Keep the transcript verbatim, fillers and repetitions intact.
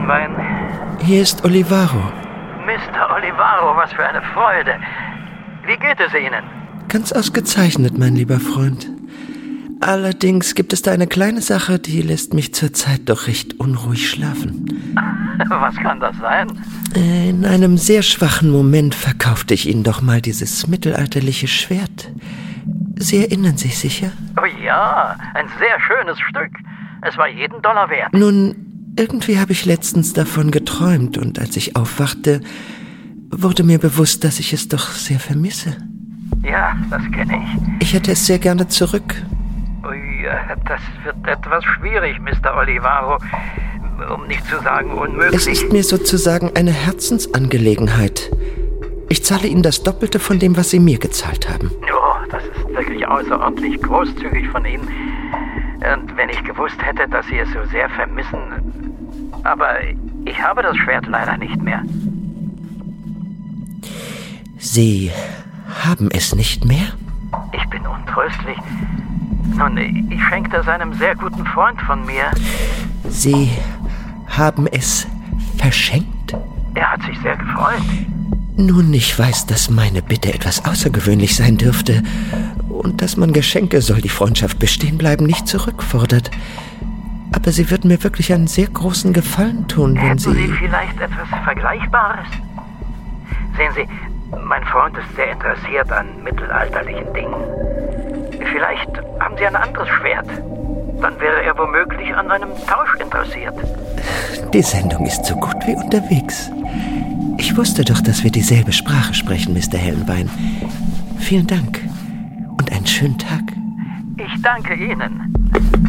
Hellenwein? Hier ist Olivaro. Mister Olivaro, was für eine Freude. Wie geht es Ihnen? Ganz ausgezeichnet, mein lieber Freund. Allerdings gibt es da eine kleine Sache, die lässt mich zurzeit doch recht unruhig schlafen. Was kann das sein? In einem sehr schwachen Moment verkaufte ich Ihnen doch mal dieses mittelalterliche Schwert. Sie erinnern sich sicher? Oh ja, ein sehr schönes Stück. Es war jeden Dollar wert. Nun, irgendwie habe ich letztens davon geträumt und als ich aufwachte, wurde mir bewusst, dass ich es doch sehr vermisse. Ja, das kenne ich. Ich hätte es sehr gerne zurück. Ui, das wird etwas schwierig, Mister Olivaro. Um nicht zu sagen unmöglich. Es ist mir sozusagen eine Herzensangelegenheit. Ich zahle Ihnen das Doppelte von dem, was Sie mir gezahlt haben. Oh, das ist wirklich außerordentlich großzügig von Ihnen. Und wenn ich gewusst hätte, dass Sie es so sehr vermissen... Aber ich habe das Schwert leider nicht mehr. Sie haben es nicht mehr? Ich bin untröstlich. Nun, ich schenkte es einem sehr guten Freund von mir. Sie haben es verschenkt? Er hat sich sehr gefreut. Nun, ich weiß, dass meine Bitte etwas außergewöhnlich sein dürfte und dass man Geschenke, soll die Freundschaft bestehen bleiben, nicht zurückfordert. Aber Sie würden mir wirklich einen sehr großen Gefallen tun, wenn Hätten Sie... Sie vielleicht etwas Vergleichbares? Sehen Sie, mein Freund ist sehr interessiert an mittelalterlichen Dingen. Vielleicht haben Sie ein anderes Schwert. Dann wäre er womöglich an einem Tausch interessiert. Die Sendung ist so gut wie unterwegs. Ich wusste doch, dass wir dieselbe Sprache sprechen, Mister Hellenwein. Vielen Dank und einen schönen Tag. Ich danke Ihnen.